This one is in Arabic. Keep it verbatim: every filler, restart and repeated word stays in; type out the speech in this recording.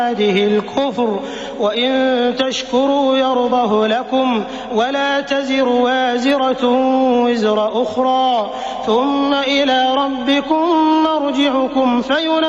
الكفر وإن تشكروا يرضه لكم ولا تزر وازرة وزر أخرى ثم إلى ربكم مرجعكم فينبئكم